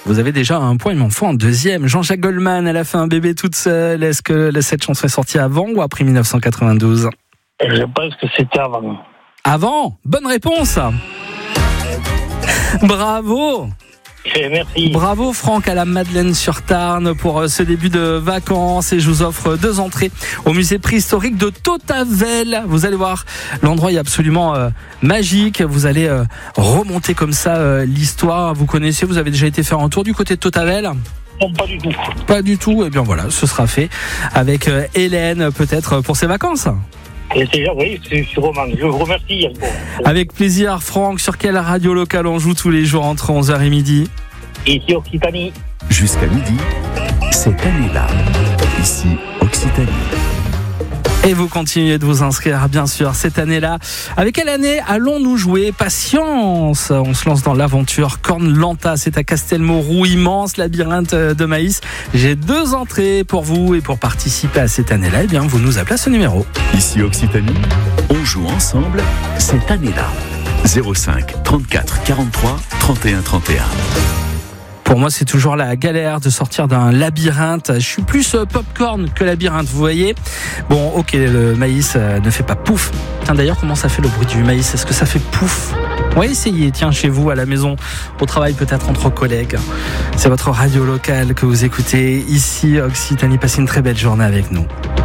Vous avez déjà un point, il m'en faut un deuxième. Jean-Jacques Goldman, elle a fait un bébé toute seule. Est-ce que cette chanson est sortie avant ou après 1992 ? Je pense que c'était avant. Avant ? Bonne réponse. Bravo. Merci. Bravo Franck à la Madeleine-sur-Tarn pour ce début de vacances, et je vous offre 2 entrées au musée préhistorique de Tautavel. Vous allez voir, l'endroit est absolument magique. Vous allez remonter comme ça l'histoire. Vous connaissez, vous avez déjà été faire un tour du côté de Tautavel ? Non, pas du tout. Pas du tout. Eh bien voilà, ce sera fait avec Hélène peut-être pour ses vacances. Et déjà, oui, je suis roman. Je vous remercie. Avec plaisir. Franck, sur quelle radio locale on joue tous les jours entre 11h et midi ? Ici Occitanie. Jusqu'à midi, cette année-là. Ici Occitanie. Et vous continuez de vous inscrire, bien sûr, cette année-là. Avec quelle année allons-nous jouer ? Patience. On se lance dans l'aventure Corne-Lanta. C'est à Castelmourou, immense labyrinthe de maïs. J'ai 2 entrées pour vous, et pour participer à cette année-là, eh bien, vous nous appelez à ce numéro. Ici Occitanie, on joue ensemble cette année-là. 05 34 43 31 31. Pour moi, c'est toujours la galère de sortir d'un labyrinthe. Je suis plus popcorn que labyrinthe, vous voyez. Bon, ok, le maïs ne fait pas pouf. Tiens, d'ailleurs, comment ça fait le bruit du maïs ? Est-ce que ça fait pouf ? On va essayer, tiens, chez vous, à la maison, au travail, peut-être entre collègues. C'est votre radio locale que vous écoutez. Ici, Occitanie, passez une très belle journée avec nous.